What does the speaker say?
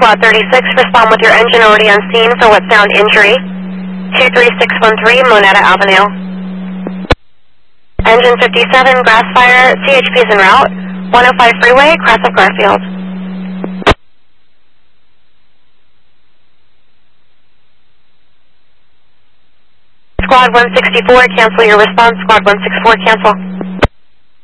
Squad 36, respond with your engine already on scene for what sound injury. 23613 Moneta Avenue. Engine 57, grass fire, CHP is en route. 105 freeway, cross of Garfield. Squad 164, cancel your response. Squad 164, cancel.